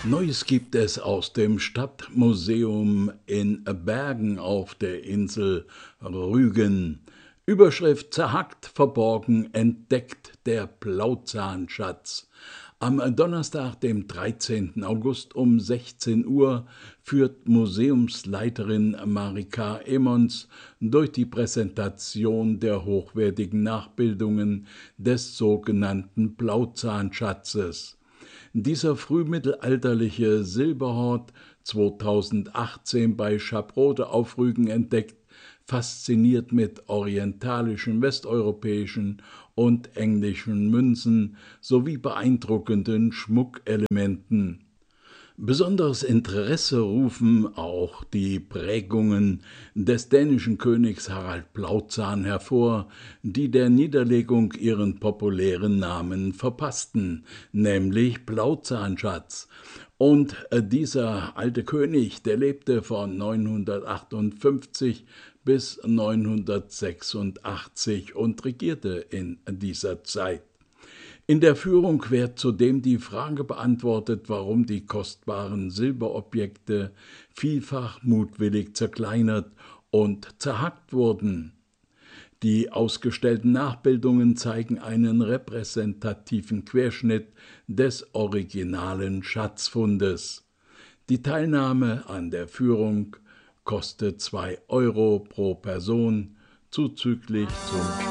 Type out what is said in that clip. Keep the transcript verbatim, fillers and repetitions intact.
Neues gibt es aus dem Stadtmuseum in Bergen auf der Insel Rügen. Überschrift: Zerhackt, verborgen, entdeckt der Blauzahn-Schatz. Am Donnerstag, dem dreizehnten August um sechzehn Uhr führt Museumsleiterin Marika Emmons durch die Präsentation der hochwertigen Nachbildungen des sogenannten Blauzahnschatzes. Dieser frühmittelalterliche Silberhort, zweitausendachtzehn bei Schaprode auf Rügen entdeckt, fasziniert mit orientalischen, westeuropäischen und englischen Münzen sowie beeindruckenden Schmuckelementen. Besonderes Interesse rufen auch die Prägungen des dänischen Königs Harald Blauzahn hervor, die der Niederlegung ihren populären Namen verpassten, nämlich Blauzahn-Schatz. Und dieser alte König, der lebte von neunhundertachtundfünfzig bis neunhundertsechsundachtzig und regierte in dieser Zeit. In der Führung wird zudem die Frage beantwortet, warum die kostbaren Silberobjekte vielfach mutwillig zerkleinert und zerhackt wurden. Die ausgestellten Nachbildungen zeigen einen repräsentativen Querschnitt des originalen Schatzfundes. Die Teilnahme an der Führung kostet zwei Euro pro Person, zuzüglich zum